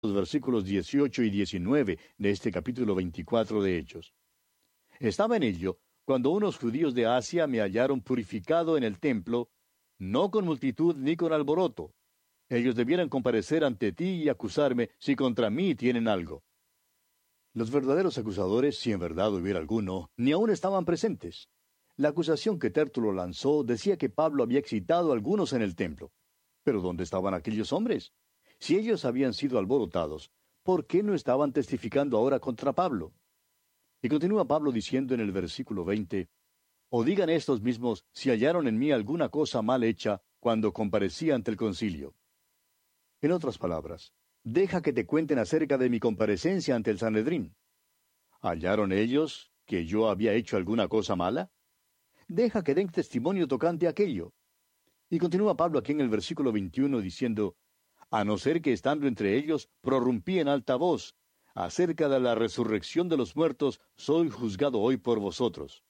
los versículos 18 y 19 de este capítulo 24 de Hechos. Estaba en ello cuando unos judíos de Asia me hallaron purificado en el templo, no con multitud ni con alboroto. Ellos debieran comparecer ante ti y acusarme si contra mí tienen algo. Los verdaderos acusadores, si en verdad hubiera alguno, ni aún estaban presentes. La acusación que Tértulo lanzó decía que Pablo había excitado a algunos en el templo. Pero ¿dónde estaban aquellos hombres? Si ellos habían sido alborotados, ¿por qué no estaban testificando ahora contra Pablo? Y continúa Pablo diciendo en el versículo 20, «O digan estos mismos si hallaron en mí alguna cosa mal hecha cuando comparecí ante el concilio». En otras palabras, deja que te cuenten acerca de mi comparecencia ante el Sanedrín. ¿Hallaron ellos que yo había hecho alguna cosa mala? Deja que den testimonio tocante a aquello. Y continúa Pablo aquí en el versículo 21 diciendo, «A no ser que estando entre ellos prorrumpí en alta voz, acerca de la resurrección de los muertos soy juzgado hoy por vosotros».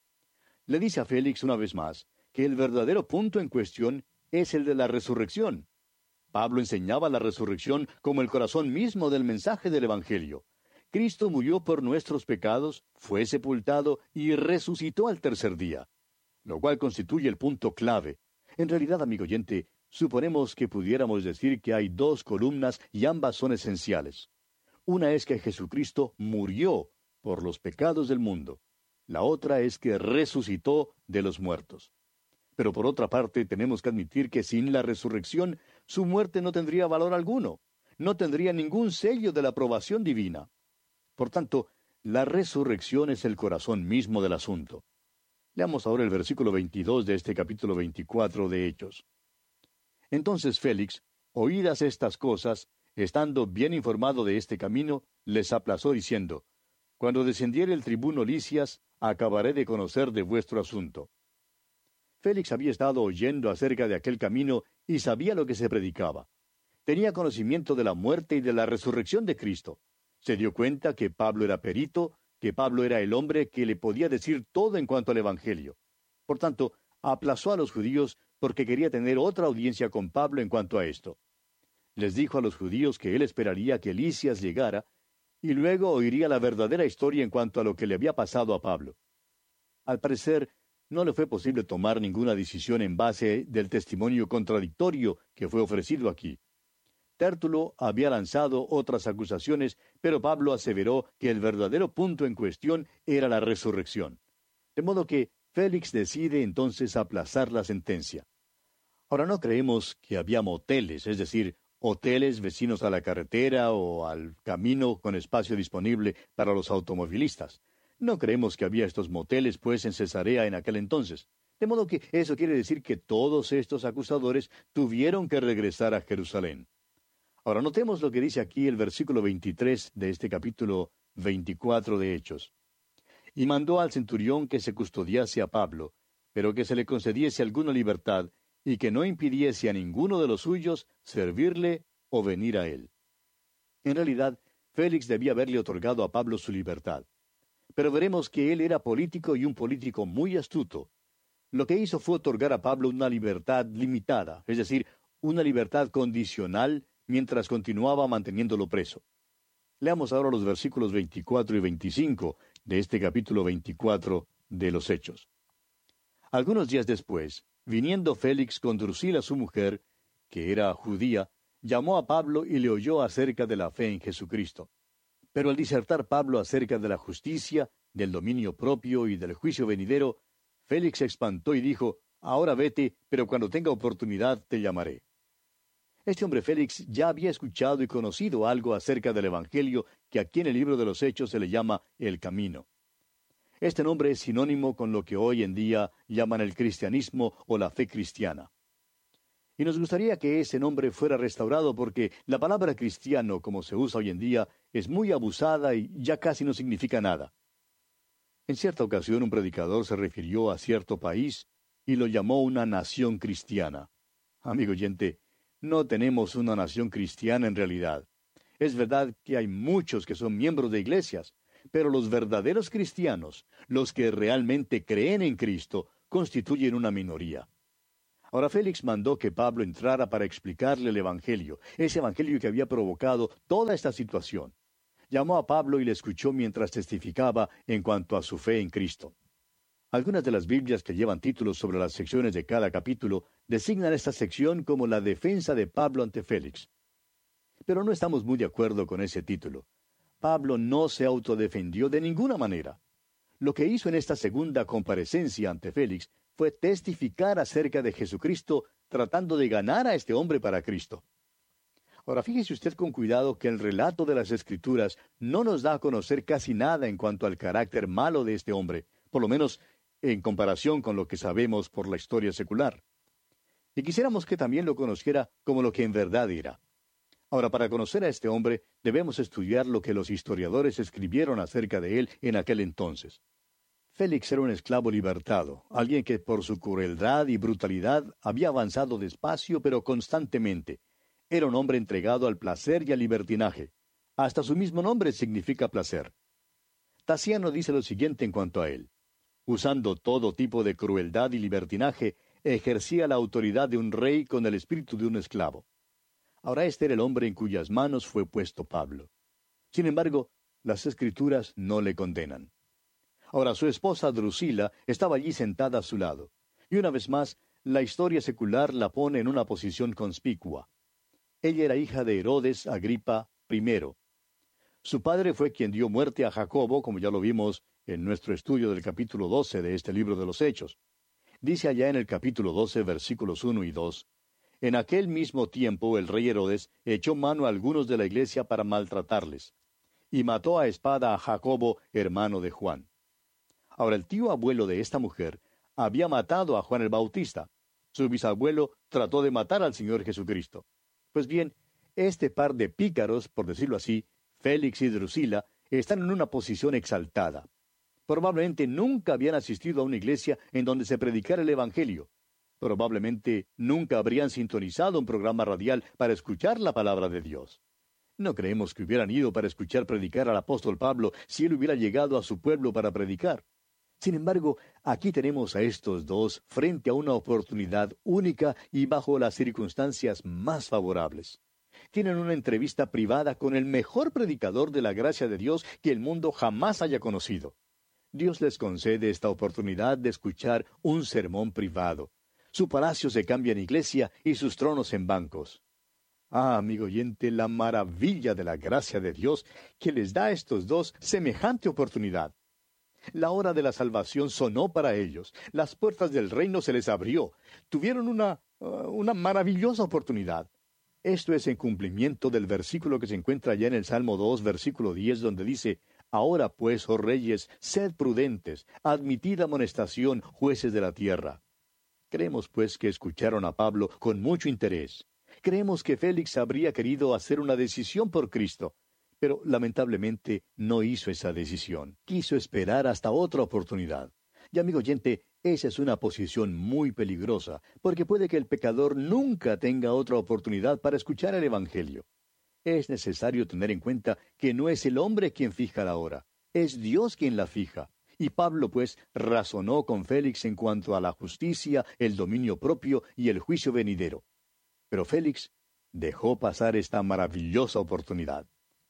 Le dice a Félix una vez más que el verdadero punto en cuestión es el de la resurrección. Pablo enseñaba la resurrección como el corazón mismo del mensaje del Evangelio. Cristo murió por nuestros pecados, fue sepultado y resucitó al tercer día, lo cual constituye el punto clave. En realidad, amigo oyente, suponemos que pudiéramos decir que hay dos columnas y ambas son esenciales. Una es que Jesucristo murió por los pecados del mundo. La otra es que resucitó de los muertos. Pero por otra parte, tenemos que admitir que sin la resurrección, su muerte no tendría valor alguno. No tendría ningún sello de la aprobación divina. Por tanto, la resurrección es el corazón mismo del asunto. Leamos ahora el versículo 22 de este capítulo 24 de Hechos. Entonces Félix, oídas estas cosas, estando bien informado de este camino, les aplazó diciendo, «Cuando descendiere el tribuno Lisias, acabaré de conocer de vuestro asunto». Félix había estado oyendo acerca de aquel camino y sabía lo que se predicaba. Tenía conocimiento de la muerte y de la resurrección de Cristo. Se dio cuenta que Pablo era perito, que Pablo era el hombre que le podía decir todo en cuanto al Evangelio. Por tanto, aplazó a los judíos porque quería tener otra audiencia con Pablo en cuanto a esto. Les dijo a los judíos que él esperaría que Lisias llegara y luego oiría la verdadera historia en cuanto a lo que le había pasado a Pablo. Al parecer, no le fue posible tomar ninguna decisión en base del testimonio contradictorio que fue ofrecido aquí. Tértulo había lanzado otras acusaciones, pero Pablo aseveró que el verdadero punto en cuestión era la resurrección. De modo que Félix decide entonces aplazar la sentencia. Ahora no creemos que había moteles, es decir, hoteles vecinos a la carretera o al camino con espacio disponible para los automovilistas. No creemos que había estos moteles, pues, en Cesarea en aquel entonces. De modo que eso quiere decir que todos estos acusadores tuvieron que regresar a Jerusalén. Ahora notemos lo que dice aquí el versículo 23 de este capítulo 24 de Hechos. Y mandó al centurión que se custodiase a Pablo, pero que se le concediese alguna libertad, y que no impidiese a ninguno de los suyos servirle o venir a él. En realidad, Félix debía haberle otorgado a Pablo su libertad. Pero veremos que él era político y un político muy astuto. Lo que hizo fue otorgar a Pablo una libertad limitada, es decir, una libertad condicional mientras continuaba manteniéndolo preso. Leamos ahora los versículos 24 y 25 de este capítulo 24 de los Hechos. Algunos días después, viniendo Félix con Drusila su mujer, que era judía, llamó a Pablo y le oyó acerca de la fe en Jesucristo. Pero al disertar Pablo acerca de la justicia, del dominio propio y del juicio venidero, Félix se espantó y dijo, «Ahora vete, pero cuando tenga oportunidad te llamaré». Este hombre Félix ya había escuchado y conocido algo acerca del Evangelio que aquí en el libro de los Hechos se le llama el Camino. Este nombre es sinónimo con lo que hoy en día llaman el cristianismo o la fe cristiana. Y nos gustaría que ese nombre fuera restaurado porque la palabra cristiano, como se usa hoy en día, es muy abusada y ya casi no significa nada. En cierta ocasión un predicador se refirió a cierto país y lo llamó una nación cristiana. Amigo oyente, no tenemos una nación cristiana en realidad. Es verdad que hay muchos que son miembros de iglesias, pero los verdaderos cristianos, los que realmente creen en Cristo, constituyen una minoría. Ahora Félix mandó que Pablo entrara para explicarle el Evangelio, ese Evangelio que había provocado toda esta situación. Llamó a Pablo y le escuchó mientras testificaba en cuanto a su fe en Cristo. Algunas de las Biblias que llevan títulos sobre las secciones de cada capítulo designan esta sección como la defensa de Pablo ante Félix. Pero no estamos muy de acuerdo con ese título. Pablo no se autodefendió de ninguna manera. Lo que hizo en esta segunda comparecencia ante Félix fue testificar acerca de Jesucristo, tratando de ganar a este hombre para Cristo. Ahora, fíjese usted con cuidado que el relato de las Escrituras no nos da a conocer casi nada en cuanto al carácter malo de este hombre, por lo menos en comparación con lo que sabemos por la historia secular. Y quisiéramos que también lo conociera como lo que en verdad era. Ahora, para conocer a este hombre, debemos estudiar lo que los historiadores escribieron acerca de él en aquel entonces. Félix era un esclavo libertado, alguien que por su crueldad y brutalidad había avanzado despacio pero constantemente. Era un hombre entregado al placer y al libertinaje. Hasta su mismo nombre significa placer. Tasiano dice lo siguiente en cuanto a él. Usando todo tipo de crueldad y libertinaje, ejercía la autoridad de un rey con el espíritu de un esclavo. Ahora este era el hombre en cuyas manos fue puesto Pablo. Sin embargo, las Escrituras no le condenan. Ahora su esposa Drusila estaba allí sentada a su lado. Y una vez más, la historia secular la pone en una posición conspicua. Ella era hija de Herodes Agripa I. Su padre fue quien dio muerte a Jacobo, como ya lo vimos en nuestro estudio del capítulo 12 de este libro de los Hechos. Dice allá en el capítulo 12, versículos 1 y 2, «En aquel mismo tiempo el rey Herodes echó mano a algunos de la iglesia para maltratarles, y mató a espada a Jacobo, hermano de Juan». Ahora, el tío abuelo de esta mujer había matado a Juan el Bautista. Su bisabuelo trató de matar al Señor Jesucristo. Pues bien, este par de pícaros, por decirlo así, Félix y Drusila, están en una posición exaltada. Probablemente nunca habían asistido a una iglesia en donde se predicara el Evangelio. Probablemente nunca habrían sintonizado un programa radial para escuchar la palabra de Dios. No creemos que hubieran ido para escuchar predicar al apóstol Pablo si él hubiera llegado a su pueblo para predicar. Sin embargo, aquí tenemos a estos dos frente a una oportunidad única y bajo las circunstancias más favorables. Tienen una entrevista privada con el mejor predicador de la gracia de Dios que el mundo jamás haya conocido. Dios les concede esta oportunidad de escuchar un sermón privado. Su palacio se cambia en iglesia y sus tronos en bancos. Ah, amigo oyente, la maravilla de la gracia de Dios que les da a estos dos semejante oportunidad. La hora de la salvación sonó para ellos. Las puertas del reino se les abrió. Tuvieron una maravillosa oportunidad. Esto es en cumplimiento del versículo que se encuentra allá en el Salmo 2, versículo 10, donde dice, «Ahora pues, oh reyes, sed prudentes, admitid amonestación, jueces de la tierra». Creemos pues que escucharon a Pablo con mucho interés. Creemos que Félix habría querido hacer una decisión por Cristo. Pero lamentablemente no hizo esa decisión. Quiso esperar hasta otra oportunidad. Y amigo oyente, esa es una posición muy peligrosa, porque puede que el pecador nunca tenga otra oportunidad para escuchar el Evangelio. Es necesario tener en cuenta que no es el hombre quien fija la hora, es Dios quien la fija. Y Pablo, pues, razonó con Félix en cuanto a la justicia, el dominio propio y el juicio venidero. Pero Félix dejó pasar esta maravillosa oportunidad.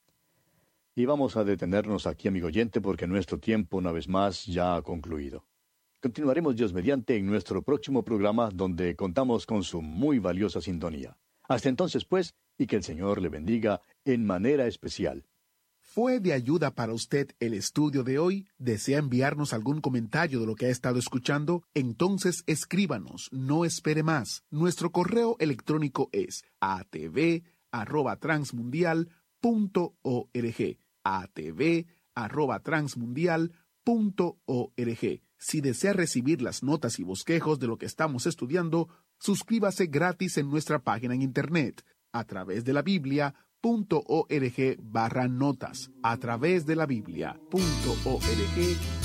Y vamos a detenernos aquí, amigo oyente, porque nuestro tiempo, una vez más, ya ha concluido. Continuaremos, Dios mediante, en nuestro próximo programa, donde contamos con su muy valiosa sintonía. Hasta entonces, pues, y que el Señor le bendiga en manera especial. ¿Fue de ayuda para usted el estudio de hoy? ¿Desea enviarnos algún comentario de lo que ha estado escuchando? Entonces escríbanos, no espere más. Nuestro correo electrónico es atv@transmundial.org. atv@transmundial.org. Si desea recibir las notas y bosquejos de lo que estamos estudiando, suscríbase gratis en nuestra página en internet, a través de la Biblia.org/notas, a través de la Biblia.org